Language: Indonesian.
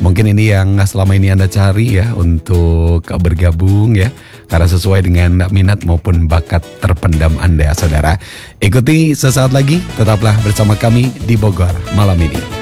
Mungkin ini yang selama ini Anda cari ya untuk bergabung ya. Karena sesuai dengan minat maupun bakat terpendam Anda, saudara. Ikuti sesaat lagi, tetaplah bersama kami di Bogor malam ini.